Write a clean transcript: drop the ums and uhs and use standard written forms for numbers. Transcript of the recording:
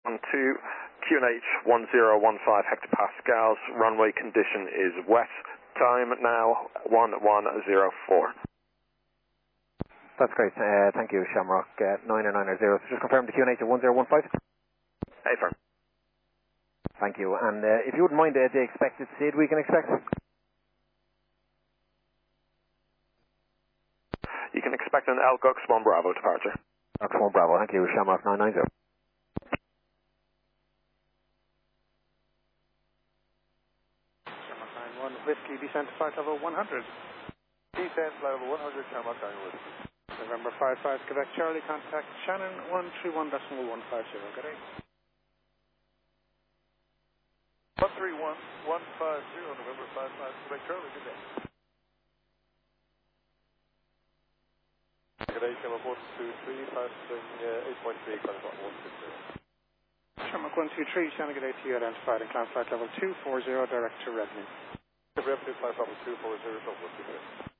On to QNH 1015 hectopascals, runway condition is wet, time now 1104. That's great, thank you Shamrock 990. So just confirm the QNH at 1015? Hey firm. Thank you, and if you wouldn't mind the expected SID we can expect? You can expect an Elgux 1 Bravo departure. Elgux 1 Bravo, thank you, Shamrock 990. Whiskey, descent to flight level 100. Descent level 100, Shamrock 9 Whiskey. November 55, Quebec Charlie, contact Shannon 131.150, good day. 131.150, November 55, Quebec Charlie, good day. Good day, Shamrock 123, passing 8.3, climb 160. Shamrock 123, Shannon, good day to you, identified and climb flight level 240, direct to Redmond. Revenue flight level 240, Dublin, good day.